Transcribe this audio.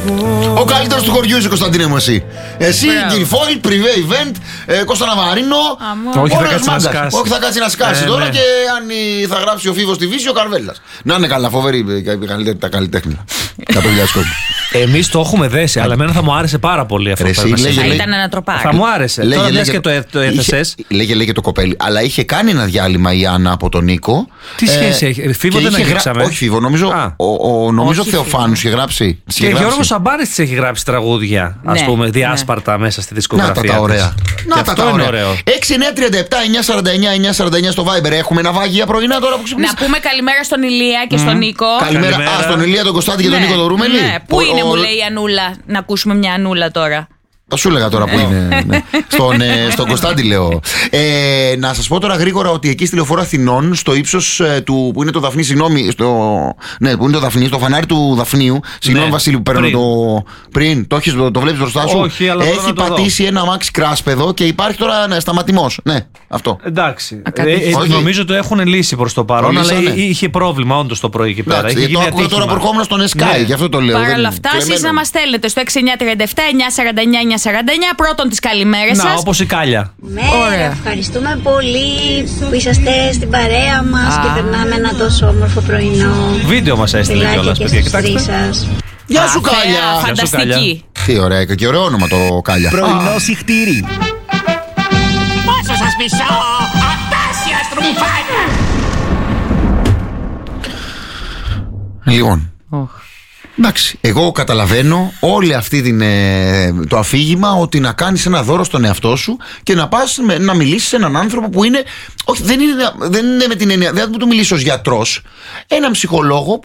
Ο καλύτερος του χωριού είσαι, Κωνσταντίνε μου, εσύ. Εσύ, Γκυριφόιλ, πριβέ event, Κώστα Ναβαρίνο. Όχι, θα κάτσει να σκάσει. Όχι, θα κάτσει να σκάσει τώρα και αν θα γράψει ο Φίβος στη Βύση, ο Καρβέλλας. Να είναι καλά, φοβερή τα καλλιτέχνη. 100.000 κόσμο. Εμείς το έχουμε δέσει, αλλά εμένα θα μου άρεσε πάρα πολύ αυτό. Θα ήταν ένα τροπάρι. Θα μου άρεσε. Τώρα λες και το έθεσες. Λέγε το κοπέλι. Αλλά είχε κάνει ένα διάλειμμα η Άννα από τον Νίκο. Τι σχέση έχει? Φίβο δεν αγγίξαμε. Όχι, Φίβο. Νομίζω ο Θεοφάνους είχε γράψει. Και ο Γιώργος Σαμπάνης της έχει γράψει τραγούδια, ας πούμε, διάσπαρτα μέσα στη δισκογραφία. Να τα ωραία. Να τα ωραία. 6-9-37-949 στο Viber. Έχουμε ένα βάγι για πρωινά τώρα που ξυπνήσαμε. Να πούμε καλημέρα στον Ηλία και στον Νίκο. Καλημέρα. Στον Ηλία, τον Κωστάτη και τον Νίκο τον Ρούμελη. Πού είναι, μου λέει η Ανούλα, να ακούσουμε μια Ανούλα τώρα. Θα σου έλεγα τώρα που είναι. Στον Κωνστάντη λέω. Να σας πω τώρα γρήγορα ότι εκεί στη Λεωφόρο Αθηνών, στο ύψος του. Που είναι το Δαφνί, συγγνώμη. Ναι, που είναι το Δαφνί, στο φανάρι του Δαφνίου. Συγγνώμη, Βασίλη, που παίρνω το. Πριν, το βλέπεις μπροστά σου. Όχι, αλλά έχει πατήσει ένα αμάξι κράσπεδο και υπάρχει τώρα σταματημός. Ναι, αυτό. Εντάξει. Νομίζω το έχουν λύσει προς το παρόν, αλλά είχε πρόβλημα όντως το πρωί εκεί πέρα. Το ακούω τώρα που ερχόμουν στον Sky, γι' αυτό το λέω. Παρ' όλα αυτά, εσείς να μας στέλνετε στο 6937-949-949 πρώτον τις καλημέρες σας. Να, όπως η Κάλια. Ωραία. Ευχαριστούμε πολύ που είσαστε στην παρέα μας και περνάμε ένα τόσο όμορφο πρωινό. Βίντεο μας έστειλε κιόλας, παιδιά. Κοιτάξτε. Γεια σου, Κάλια. Φανταστική. Τι ωραία, και ωραίο όνομα το Κάλια. Πρωινό συχτήρι. Πόσο σας μισώ, απάσια στρουμφάνια. Λοιπόν. Εντάξει, εγώ καταλαβαίνω όλη αυτή το αφήγημα ότι να κάνεις ένα δώρο στον εαυτό σου και να πας να μιλήσεις σε έναν άνθρωπο που είναι. Όχι, δεν είναι με την έννοια. Δεν θα του μιλήσω ως γιατρός. Έναν ψυχολόγο